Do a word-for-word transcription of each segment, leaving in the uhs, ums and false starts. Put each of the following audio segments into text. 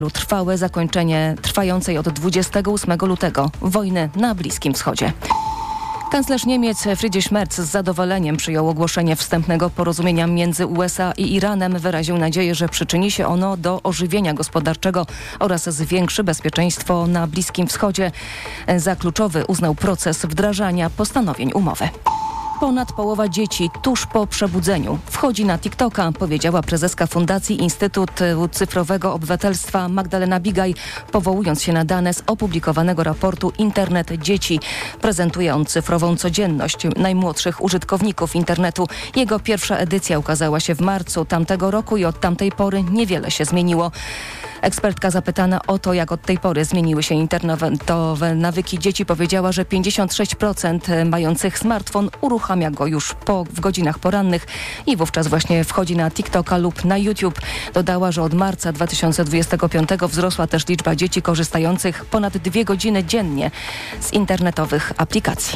trwałe zakończenie trwającej od dwudziestego ósmego lutego wojny na Bliskim Wschodzie. Kanclerz Niemiec Friedrich Merz z zadowoleniem przyjął ogłoszenie wstępnego porozumienia między U S A i Iranem. Wyraził nadzieję, że przyczyni się ono do ożywienia gospodarczego oraz zwiększy bezpieczeństwo na Bliskim Wschodzie. Za kluczowy uznał proces wdrażania postanowień umowy. Ponad połowa dzieci tuż po przebudzeniu wchodzi na TikToka, powiedziała prezeska Fundacji Instytutu Cyfrowego Obywatelstwa Magdalena Bigaj, powołując się na dane z opublikowanego raportu Internet Dzieci. Prezentuje on cyfrową codzienność najmłodszych użytkowników internetu. Jego pierwsza edycja ukazała się w marcu tamtego roku i od tamtej pory niewiele się zmieniło. Ekspertka zapytana o to, jak od tej pory zmieniły się internetowe nawyki dzieci, powiedziała, że pięćdziesiąt sześć procent mających smartfon uruchamia go już po, w godzinach porannych i wówczas właśnie wchodzi na TikToka lub na YouTube. Dodała, że od marca dwa tysiące dwudziestego piątego wzrosła też liczba dzieci korzystających ponad dwie godziny dziennie z internetowych aplikacji.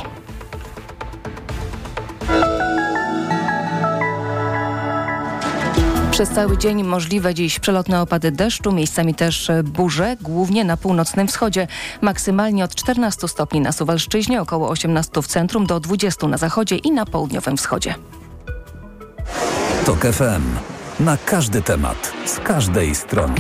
Przez cały dzień możliwe dziś przelotne opady deszczu, miejscami też burze, głównie na północnym wschodzie. Maksymalnie od czternastu stopni na Suwalszczyźnie, około osiemnastu w centrum, do dwudziestu na zachodzie i na południowym wschodzie. TOK F M. Na każdy temat, z każdej strony.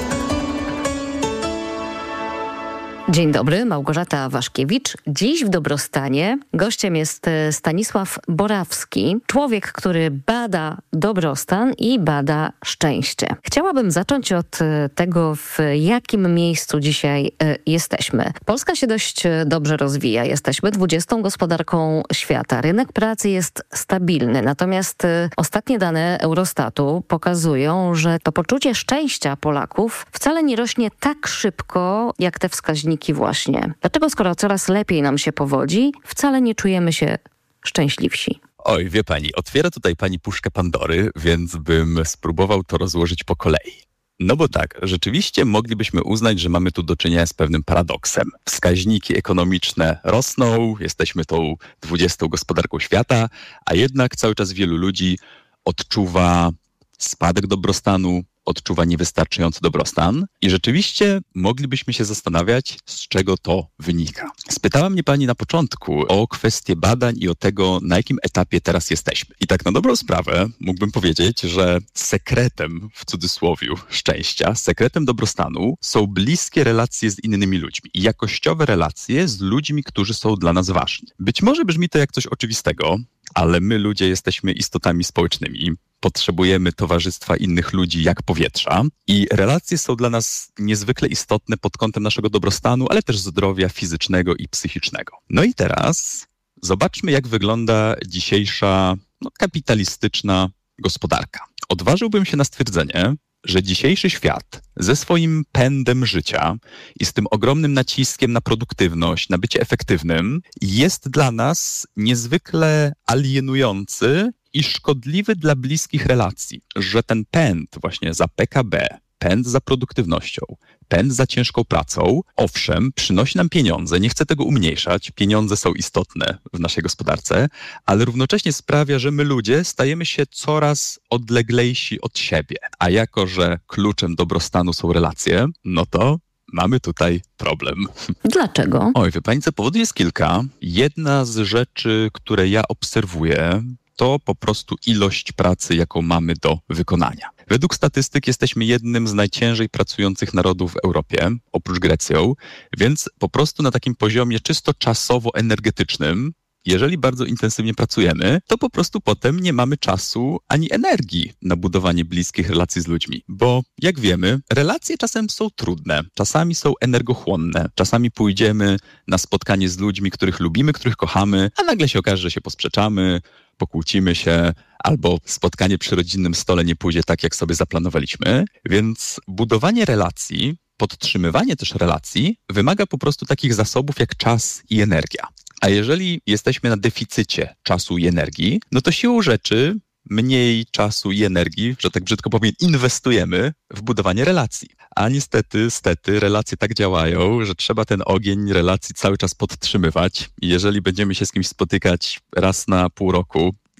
Dzień dobry, Małgorzata Waszkiewicz. Dziś w Dobrostanie gościem jest Stanisław Borawski, człowiek, który bada dobrostan i bada szczęście. Chciałabym zacząć od tego, w jakim miejscu dzisiaj jesteśmy. Polska się dość dobrze rozwija. Jesteśmy dwudziestą gospodarką świata. Rynek pracy jest stabilny. Natomiast ostatnie dane Eurostatu pokazują, że to poczucie szczęścia Polaków wcale nie rośnie tak szybko, jak te wskaźniki właśnie. Dlaczego, skoro coraz lepiej nam się powodzi, wcale nie czujemy się szczęśliwsi? Oj, wie pani, otwiera tutaj pani puszkę Pandory, więc bym spróbował to rozłożyć po kolei. No bo tak, rzeczywiście moglibyśmy uznać, że mamy tu do czynienia z pewnym paradoksem. Wskaźniki ekonomiczne rosną, jesteśmy tą dwudziestą gospodarką świata, a jednak cały czas wielu ludzi odczuwa spadek dobrostanu, odczuwa niewystarczający dobrostan i rzeczywiście moglibyśmy się zastanawiać, z czego to wynika. Spytała mnie pani na początku o kwestię badań i o tego, na jakim etapie teraz jesteśmy. I tak na dobrą sprawę mógłbym powiedzieć, że sekretem, w cudzysłowiu, szczęścia, sekretem dobrostanu są bliskie relacje z innymi ludźmi i jakościowe relacje z ludźmi, którzy są dla nas ważni. Być może brzmi to jak coś oczywistego, ale my ludzie jesteśmy istotami społecznymi. Potrzebujemy towarzystwa innych ludzi jak powietrza i relacje są dla nas niezwykle istotne pod kątem naszego dobrostanu, ale też zdrowia fizycznego i psychicznego. No i teraz zobaczmy, jak wygląda dzisiejsza no, kapitalistyczna gospodarka. Odważyłbym się na stwierdzenie, że dzisiejszy świat ze swoim pędem życia i z tym ogromnym naciskiem na produktywność, na bycie efektywnym jest dla nas niezwykle alienujący i szkodliwy dla bliskich relacji, że ten pęd właśnie za P K B, pęd za produktywnością, pęd za ciężką pracą, owszem, przynosi nam pieniądze, nie chcę tego umniejszać, pieniądze są istotne w naszej gospodarce, ale równocześnie sprawia, że my ludzie stajemy się coraz odleglejsi od siebie. A jako, że kluczem dobrostanu są relacje, no to mamy tutaj problem. Dlaczego? Oj, wie pani co, powodów jest kilka. Jedna z rzeczy, które ja obserwuję, to po prostu ilość pracy, jaką mamy do wykonania. Według statystyk jesteśmy jednym z najciężej pracujących narodów w Europie, oprócz Grecją, więc po prostu na takim poziomie czysto czasowo-energetycznym, jeżeli bardzo intensywnie pracujemy, to po prostu potem nie mamy czasu ani energii na budowanie bliskich relacji z ludźmi. Bo jak wiemy, relacje czasem są trudne, czasami są energochłonne, czasami pójdziemy na spotkanie z ludźmi, których lubimy, których kochamy, a nagle się okaże, że się posprzeczamy, pokłócimy się, albo spotkanie przy rodzinnym stole nie pójdzie tak, jak sobie zaplanowaliśmy. Więc budowanie relacji, podtrzymywanie też relacji wymaga po prostu takich zasobów jak czas i energia. A jeżeli jesteśmy na deficycie czasu i energii, no to siłą rzeczy mniej czasu i energii, że tak brzydko powiem, inwestujemy w budowanie relacji. A niestety, stety, relacje tak działają, że trzeba ten ogień relacji cały czas podtrzymywać. I jeżeli będziemy się z kimś spotykać raz na pół roku,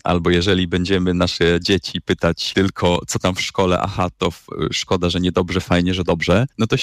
albo jeżeli będziemy nasze dzieci pytać tylko, co tam w szkole, aha, to w, szkoda, że niedobrze, fajnie, że dobrze, no to